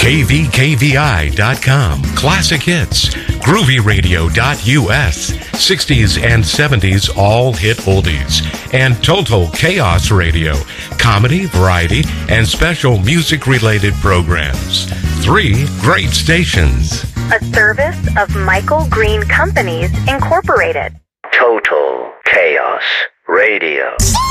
KVKVI.com, Classic Hits, GroovyRadio.us, 60s and 70s all hit oldies, and Total Chaos Radio, comedy, variety, and special music-related programs. 3 great stations. A service of Michael Green Companies, Incorporated. Total Chaos Radio.